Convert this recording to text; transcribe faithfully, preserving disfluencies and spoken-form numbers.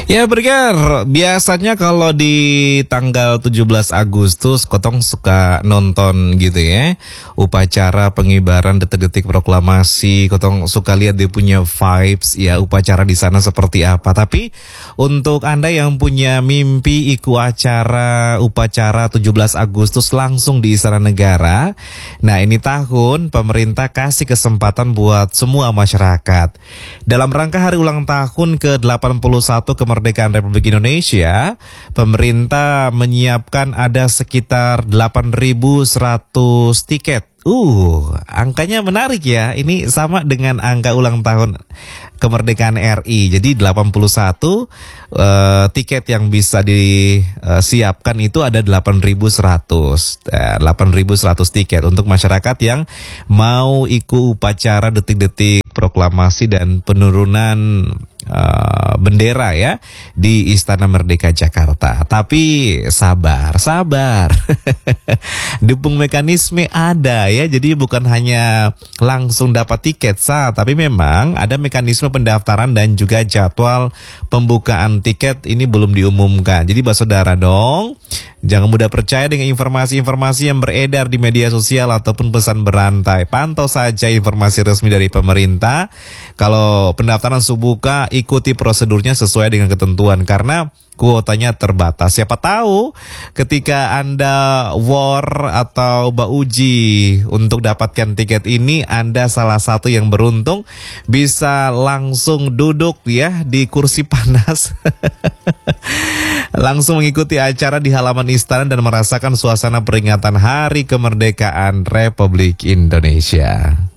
Ya Berger, biasanya kalau di tanggal tujuh belas Agustus Kotong suka nonton gitu ya, upacara pengibaran detik-detik proklamasi. Kotong suka lihat dia punya vibes ya, upacara di sana seperti apa. Tapi untuk Anda yang punya mimpi ikut acara upacara tujuh belas Agustus langsung di Istana Negara, nah ini tahun pemerintah kasih kesempatan buat semua masyarakat. Dalam rangka hari ulang tahun ke delapan puluh satu kemerdekaan Republik Indonesia, pemerintah menyiapkan ada sekitar delapan ribu seratus tiket. Uh, angkanya menarik ya. Ini sama dengan angka ulang tahun kemerdekaan R I. Jadi delapan puluh satu uh, tiket yang bisa disiapkan itu ada delapan ribu seratus. Uh, delapan ribu seratus tiket untuk masyarakat yang mau ikut upacara detik-detik proklamasi dan penurunan Uh, bendera ya di Istana Merdeka Jakarta. Tapi sabar, sabar. Dukung mekanisme ada ya. Jadi bukan hanya langsung dapat tiket sah, tapi memang ada mekanisme pendaftaran dan juga jadwal pembukaan tiket ini belum diumumkan. Jadi saudara dong, jangan mudah percaya dengan informasi-informasi yang beredar di media sosial ataupun pesan berantai. Pantau saja informasi resmi dari pemerintah. Kalau pendaftaran sudah buka, ikuti prosedurnya sesuai dengan ketentuan karena kuotanya terbatas. Siapa tahu ketika Anda war atau bauji untuk dapatkan tiket ini, Anda salah satu yang beruntung bisa langsung duduk ya di kursi panas. Langsung mengikuti acara di halaman istana dan merasakan suasana peringatan Hari Kemerdekaan Republik Indonesia.